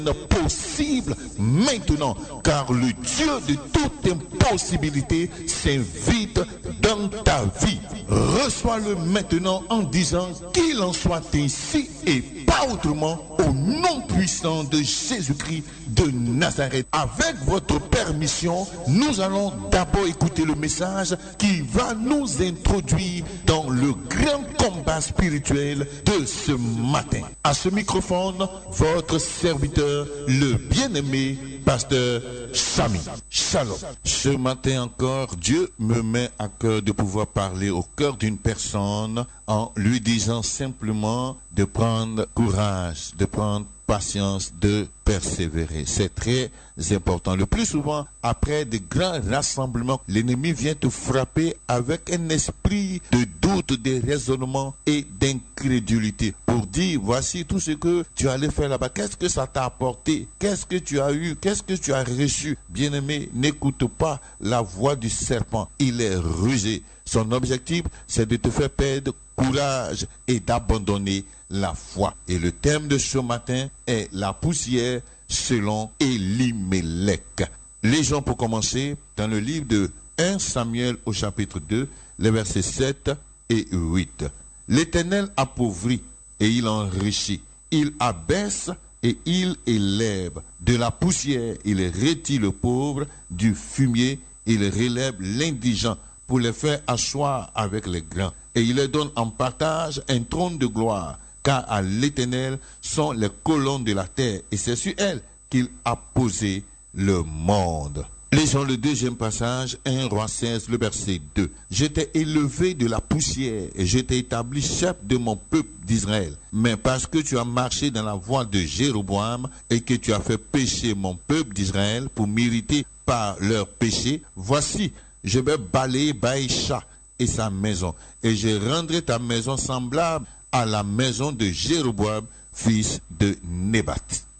possible maintenant, car le Dieu de toute impossibilité s'invite dans ta vie. Reçois-le maintenant en disant qu'il en soit ainsi et pas autrement, au nom puissant de Jésus-Christ de Nazareth. Avec votre permission, nous allons d'abord écouter le message qui va nous introduire dans le grand combat spirituel de ce matin. À ce microphone, votre serviteur, le bien-aimé pasteur Samy. Shalom. Ce matin encore, Dieu me met à cœur de pouvoir parler au cœur d'une personne en lui disant simplement de prendre courage, de prendre patience, de persévérer. C'est très important. Le plus souvent, après de grands rassemblements, l'ennemi vient te frapper avec un esprit de doute, de raisonnement et d'incrédulité pour dire, voici tout ce que tu allais faire là-bas. Qu'est-ce que ça t'a apporté? Qu'est-ce que tu as eu? Qu'est-ce que tu as reçu? Bien-aimé, n'écoute pas la voix du serpent. Il est rusé. Son objectif, c'est de te faire perdre courage et d'abandonner la foi. Et le thème de ce matin est la poussière selon Elimelech. Lisons pour commencer dans le livre de 1 Samuel au chapitre 2, les versets 7 et 8. L'Éternel appauvrit et il enrichit. Il abaisse et il élève. De la poussière, il retire le pauvre. Du fumier, il relève l'indigent pour les faire asseoir avec les grands. Et il leur donne en partage un trône de gloire, car à l'Éternel sont les colonnes de la terre, et c'est sur elles qu'il a posé le monde. Lisons le deuxième passage, 1 Roi 16, le verset 2. Je t'ai élevé de la poussière, et je t'ai établi chef de mon peuple d'Israël. Mais parce que tu as marché dans la voie de Jéroboam, et que tu as fait pécher mon peuple d'Israël pour m'irriter par leur péché, voici, je vais balayer Baïcha et sa maison, et je rendrai ta maison semblable à la maison de Jéroboam, fils de Nébat.